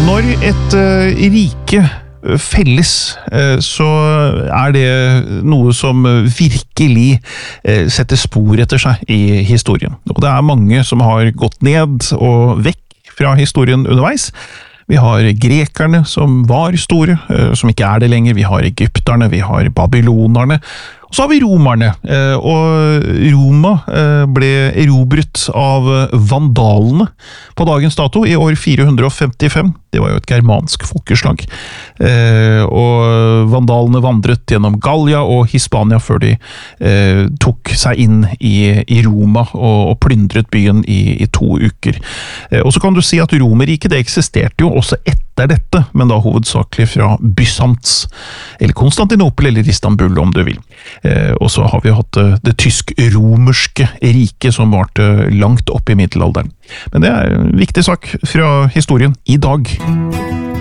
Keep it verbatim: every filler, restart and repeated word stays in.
Når et uh, rike felles, uh, så er det noe som virkelig uh, setter spor etter seg i historien. Og det er mange som har gått ned og vekk fra historien underveis. Vi har grekerne som var store, uh, som ikke er det lenger. Vi har egypterne, vi har babylonerne. Og så har vi romerne, og Roma ble erobret av vandalene på dagens dato i år fire hundre femtifem. Det var jo et germansk folkeslag. Og vandalene vandret gjennom Gallia og Hispania før de tok seg inn i Roma og plyndret byen i to uker. Og så kan du si at Romerriket det eksisterte jo også etter dette, men da hovedsakelig fra Bysants, eller Konstantinopel eller Istanbul om du vil. Eh, og så har vi hatt det, det tysk-romerske riket som varte langt opp i middelalderen. Men det er en viktig sak fra historien i dag.